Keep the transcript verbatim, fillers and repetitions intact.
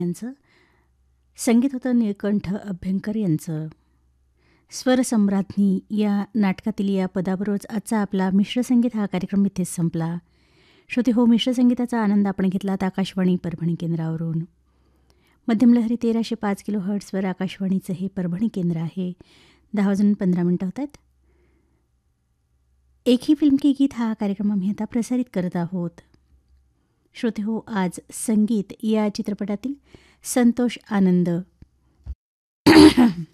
यांचं संगीत होतं निळकंठ अभ्यंकर यांचं. स्वरसम्राज्ञी या नाटकातील या पदाबरोबरच आजचा आपला मिश्र संगीत हा कार्यक्रम इथेच संपला. श्रोते हो, मिश्र संगीताचा आनंद आपण घेतलात आकाशवाणी परभणी केंद्रावरून. मध्यमलहरी तेराशे पाच किलो हर्ट्सवर आकाशवाणीचं हे परभणी केंद्र आहे. दहा वाजून पंधरा मिनटं होत आहेत. एक ही फिल्म की गीत हा कार्यक्रम आम्ही आता प्रसारित करत आहोत. श्रोते हो, आज संगीत या चित्रपटातील संतोष आनंद